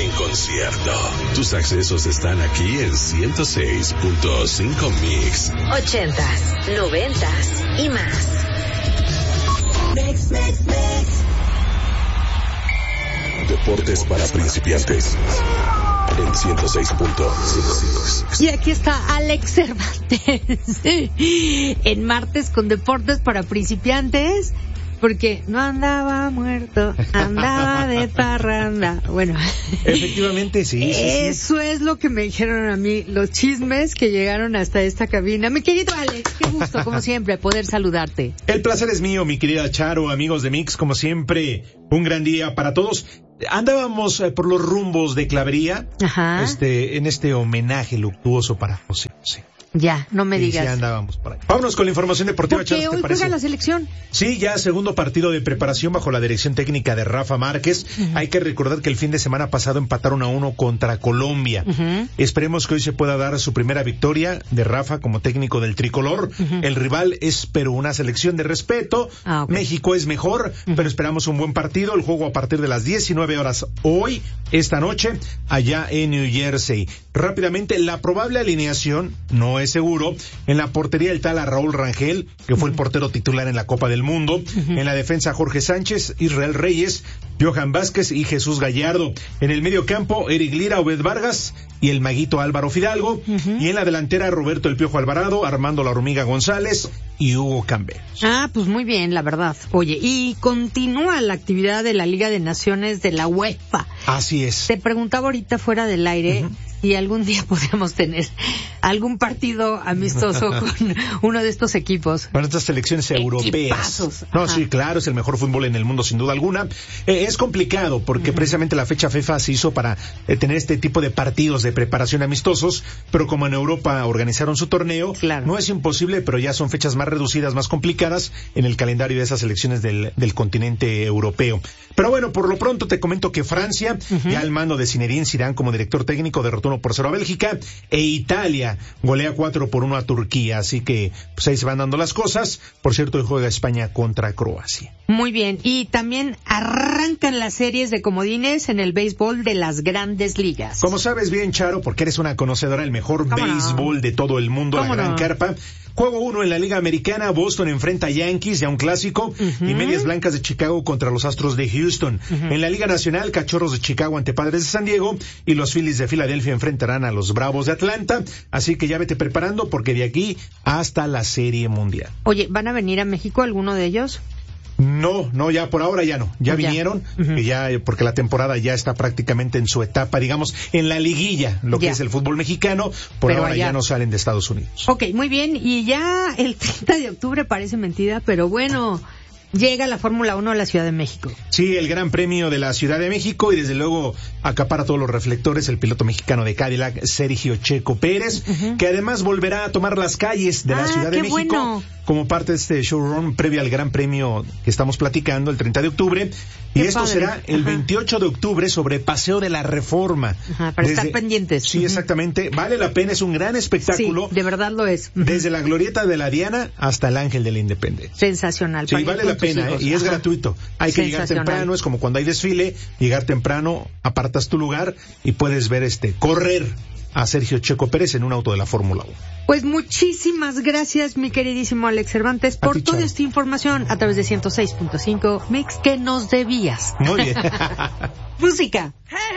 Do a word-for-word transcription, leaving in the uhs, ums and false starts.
en concierto. Tus accesos están aquí en ciento seis punto cinco Mix. Ochentas, noventas y más. Mix, mix, mix. Deportes para principiantes. En ciento seis punto cinco. Y aquí está Alex Cervantes en martes con Deportes para Principiantes, porque no andaba muerto, andaba de parranda. Bueno, efectivamente, sí, sí, sí. Eso es lo que me dijeron a mí, los chismes que llegaron hasta esta cabina. Mi querido Alex, qué gusto, como siempre, poder saludarte. El placer es mío, mi querida Charo, amigos de Mix, como siempre, un gran día para todos. Andábamos eh, por los rumbos de Clavería, Ajá. este, en este homenaje luctuoso para José José. Ya, no me sí, digas. Sí, andábamos por ahí. Vámonos con la información deportiva, Porque Charo, ¿te hoy parece? juega la selección. Sí, ya segundo partido de preparación bajo la dirección técnica de Rafa Márquez. Uh-huh. Hay que recordar que el fin de semana pasado empataron a uno contra Colombia. Uh-huh. Esperemos que hoy se pueda dar su primera victoria de Rafa como técnico del tricolor. Uh-huh. El rival es Perú, una selección de respeto. Ah, okay. México es mejor, uh-huh. pero esperamos un buen partido. El juego a partir de las diecinueve horas hoy, esta noche, allá en New Jersey. Rápidamente, la probable alineación, no es seguro. En la portería el tal a Raúl Rangel, que fue uh-huh. el portero titular en la Copa del Mundo. Uh-huh. En la defensa Jorge Sánchez, Israel Reyes, Johan Vázquez y Jesús Gallardo. En el medio campo Eric Lira, Obed Vargas y el maguito Álvaro Fidalgo. Uh-huh. Y en la delantera Roberto El Piojo Alvarado, Armando La Hormiga González y Hugo Campbell. Ah, pues muy bien, la verdad. Oye, y continúa la actividad de la Liga de Naciones de la UEFA. Así es. Te preguntaba ahorita fuera del aire uh-huh. si algún día podríamos tener algún partido amistoso con uno de estos equipos. Con estas selecciones europeas. No, sí, claro, es el mejor fútbol en el mundo sin duda alguna. Eh, es complicado porque uh-huh. precisamente la fecha FIFA se hizo para eh, tener este tipo de partidos de preparación amistosos, pero como en Europa organizaron su torneo, claro. no es imposible, pero ya son fechas más reducidas, más complicadas en el calendario de esas selecciones del, del continente europeo. Pero bueno, por lo pronto te comento que Francia, uh-huh. ya al mando de Zinedine Zidane como director técnico, derrotó uno por cero a Bélgica, e Italia golea cuatro por uno a Turquía, así que pues ahí se van dando las cosas. Por cierto, hoy juega España contra Croacia. Muy bien, y también arrancan las series de comodines en el béisbol de las Grandes Ligas. Como sabes bien, Charo, porque eres una conocedora, el mejor béisbol no? de todo el mundo, la Gran no? Carpa. Juego uno en la Liga Americana, Boston enfrenta a Yankees, ya un clásico, uh-huh. y Medias Blancas de Chicago contra los Astros de Houston. Uh-huh. En la Liga Nacional, Cachorros de Chicago ante Padres de San Diego, y los Phillies de Filadelfia enfrentarán a los Bravos de Atlanta. Así que ya vete preparando, porque de aquí hasta la Serie Mundial. Oye, ¿van a venir a México alguno de ellos? No, no, ya por ahora ya no. Ya, ya. vinieron, uh-huh. que ya, porque la temporada ya está prácticamente en su etapa, digamos, en la liguilla, lo ya. que es el fútbol mexicano. Por pero ahora allá. ya no salen de Estados Unidos. Ok, muy bien. Y ya el treinta de octubre parece mentira, pero bueno, llega la Fórmula uno a la Ciudad de México. Sí, el Gran Premio de la Ciudad de México, y desde luego acapara todos los reflectores el piloto mexicano de Cadillac, Sergio Checo Pérez, uh-huh. que además volverá a tomar las calles de la ah, Ciudad de qué México. Bueno. Como parte de este showrun previo al Gran Premio que estamos platicando el treinta de octubre. Y Qué esto padre. será el Ajá. veintiocho de octubre sobre Paseo de la Reforma. Ajá, para desde, estar pendientes. Sí, uh-huh. exactamente. Vale la pena, es un gran espectáculo. Sí, de verdad lo es. Uh-huh. Desde la Glorieta de la Diana hasta el Ángel de la Independencia. Sensacional. Sí, vale la pena, ¿eh? Y es Ajá. gratuito. Hay que llegar temprano, es como cuando hay desfile, llegar temprano, apartas tu lugar y puedes ver este, correr a Sergio Checo Pérez en un auto de la Fórmula uno. Pues muchísimas gracias, mi queridísimo Alex Cervantes, por ti, toda esta información a través de ciento seis punto cinco Mix que nos debías. Muy bien. Música. Hey.